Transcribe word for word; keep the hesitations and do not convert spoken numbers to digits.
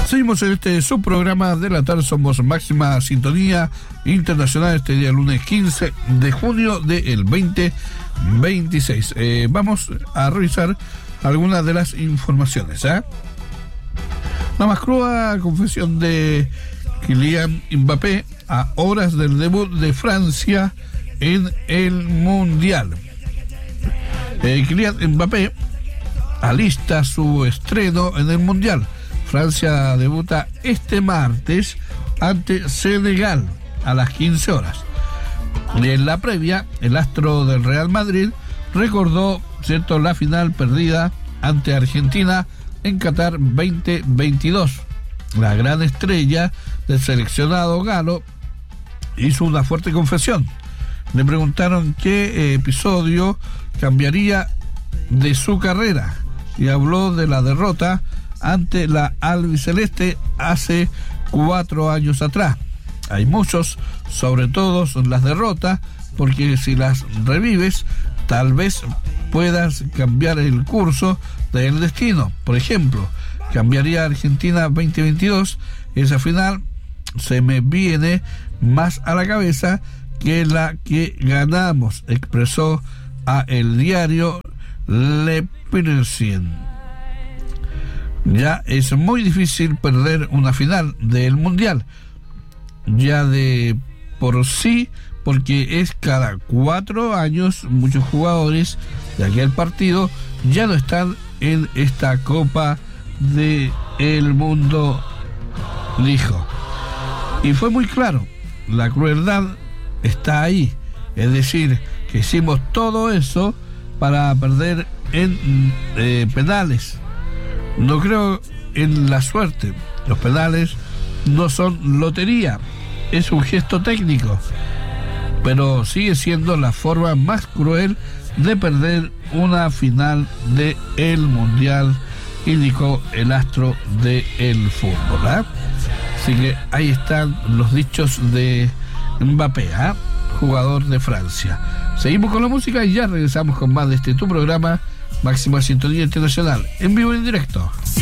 Seguimos en este subprograma de la tarde. Somos Máxima Sintonía Internacional este día lunes quince de junio del veinte veintiséis. Eh, vamos a revisar algunas de las informaciones. ¿eh? La más cruda confesión de Kylian Mbappé a horas del debut de Francia en el Mundial. Eh, Kylian Mbappé alista su estreno en el Mundial. Francia debuta este martes ante Senegal a las quince horas. En la previa, el astro del Real Madrid recordó, cierto, la final perdida ante Argentina en Qatar veinte veintidós. La gran estrella del seleccionado galo hizo una fuerte confesión. Le preguntaron qué episodio cambiaría de su carrera y habló de la derrota ante la albiceleste hace cuatro años atrás. Hay muchos, sobre todo las derrotas, porque si las revives, tal vez puedas cambiar el curso del destino. Por ejemplo, cambiaría Argentina veinte veintidós, esa final se me viene más a la cabeza que la que ganamos, expresó a el diario Le Parisien. Ya es muy difícil perder una final del Mundial, ya de por sí, porque es cada cuatro años. Muchos jugadores de aquel partido ya no están en esta Copa del Mundo, dijo. Y fue muy claro, la crueldad está ahí, es decir, que hicimos todo eso para perder en eh, penales. No creo en la suerte. Los penales no son lotería, es un gesto técnico, pero sigue siendo la forma más cruel de perder una final de el Mundial, indicó el astro del fútbol. ¿eh? Así que ahí están los dichos de Mbappé, ¿eh? jugador de Francia. Seguimos con la música y ya regresamos con más de este tu programa Máxima Sintonía Internacional, en vivo y en directo.